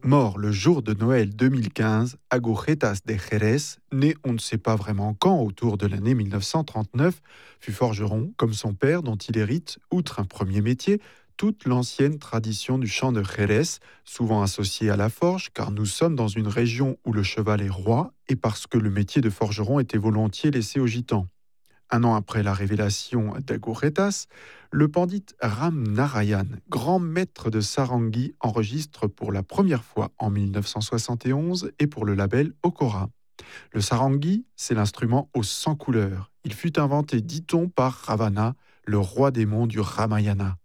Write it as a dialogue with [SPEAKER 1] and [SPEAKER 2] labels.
[SPEAKER 1] Mort le jour de Noël 2015, Agujetas de Jerez, né on ne sait pas vraiment quand, autour de l'année 1939, fut forgeron, comme son père, dont il hérite, outre un premier métier, toute l'ancienne tradition du chant de Jerez, souvent associée à la forge, car nous sommes dans une région où le cheval est roi et parce que le métier de forgeron était volontiers laissé aux gitans. Un an après la révélation d'Agoretas, le pandit Ram Narayan, grand maître de Sarangi, enregistre pour la première fois en 1971 et pour le label Okora. Le sarangi, c'est l'instrument aux 100 couleurs. Il fut inventé, dit-on, par Ravana, le roi démon du Ramayana.